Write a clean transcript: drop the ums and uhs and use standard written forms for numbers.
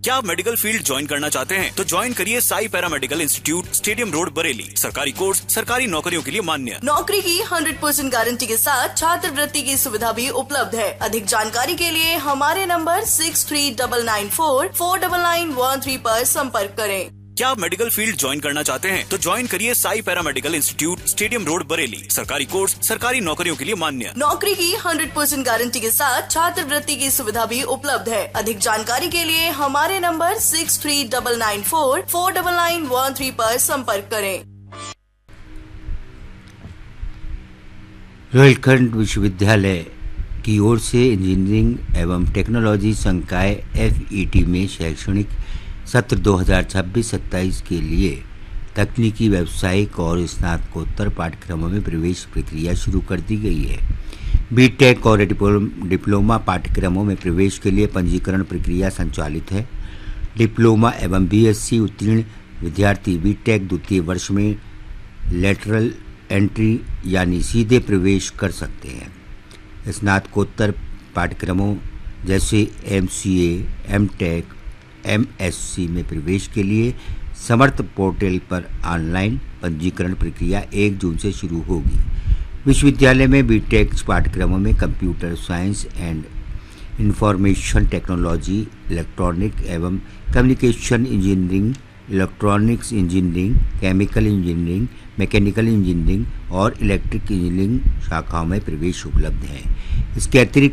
क्या आप medical field join करना चाहते हैं तो ज्वाइन करिए Sai paramedical institute, stadium road, Bareilly. सरकारी कोर्स, सरकारी नौकरियों के लिए मान्य। नौकरी की 100% गारंटी के साथ छात्रवृत्ति की सुविधा भी उपलब्ध है। अधिक जानकारी के लिए हमारे नंबर 6399449913 पर संपर्क करें। क्या आप मेडिकल फील्ड ज्वाइन करना चाहते हैं तो ज्वाइन करिए Sai paramedical institute, stadium road, Bareilly. सरकारी कोर्स, सरकारी नौकरियों के लिए मान्य। नौकरी की 100% गारंटी के साथ छात्रवृत्ति की सुविधा भी उपलब्ध है। अधिक जानकारी के लिए हमारे नंबर 6399449913 पर संपर्क करें। रोहिलखंड विश्वविद्यालय की ओर से इंजीनियरिंग एवं टेक्नोलॉजी संकाय FET में शैक्षणिक सत्र 2026-27 के लिए तकनीकी, व्यावसायिक और स्नातकोत्तर पाठ्यक्रमों में प्रवेश प्रक्रिया शुरू कर दी गई है। BTech और डिप्लोमा पाठ्यक्रमों में प्रवेश के लिए पंजीकरण प्रक्रिया संचालित है। डिप्लोमा एवं BSc उत्तीर्ण विद्यार्थी BTech द्वितीय वर्ष में लेटरल एंट्री यानी सीधे प्रवेश कर सकते हैं। स्नातकोत्तर पाठ्यक्रमों जैसे MCA, MTech, MSc में प्रवेश के लिए समर्थ पोर्टल पर ऑनलाइन पंजीकरण प्रक्रिया 1 जून से शुरू होगी। विश्वविद्यालय में BTech पाठ्यक्रमों में computer science and information technology, electronic एवं communication engineering, electronics engineering, chemical engineering, mechanical engineering और इलेक्ट्रिक इंजीनियरिंग शाखाओं में प्रवेश उपलब्ध है। इसके अतिरिक्त